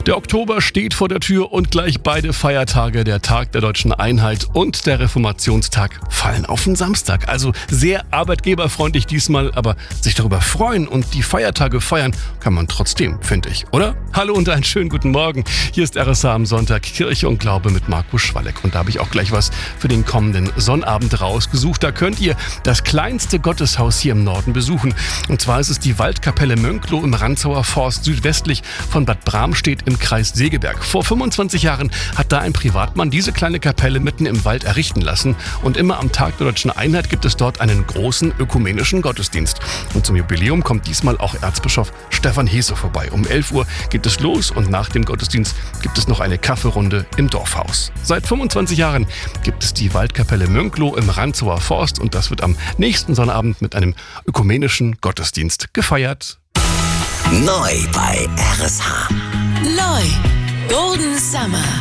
Der Oktober steht vor der Tür und gleich beide Feiertage, der Tag der Deutschen Einheit und der Reformationstag, fallen auf den Samstag. Also sehr arbeitgeberfreundlich diesmal, aber sich darüber freuen und die Feiertage feiern kann man trotzdem, finde ich, oder? Hallo und einen schönen guten Morgen. Hier ist RSH am Sonntag, Kirche und Glaube mit Markus Schwalleck. Und da habe ich auch gleich was für den kommenden Sonnabend rausgesucht. Da könnt ihr das kleinste Gotteshaus hier im Norden besuchen. Und zwar ist es die Waldkapelle Mönklow im Rantzauer Forst, südwestlich von Bad Bramstedt im Kreis Segeberg. Vor 25 Jahren hat da ein Privatmann diese kleine Kapelle mitten im Wald errichten lassen. Und immer am Tag der Deutschen Einheit gibt es dort einen großen ökumenischen Gottesdienst. Und zum Jubiläum kommt diesmal auch Erzbischof Stefan Heese vorbei. Um 11 Uhr geht es los und nach dem Gottesdienst gibt es noch eine Kaffeerunde im Dorfhaus. Seit 25 Jahren gibt es die Waldkapelle Mönklow im Rantzauer Forst und das wird am nächsten Sonnabend mit einem ökumenischen Gottesdienst gefeiert. Neu bei RSH. Neu. Golden Summer.